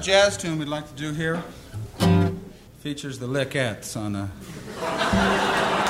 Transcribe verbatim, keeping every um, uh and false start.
jazz tune we'd like to do here. Features the Lickettes on a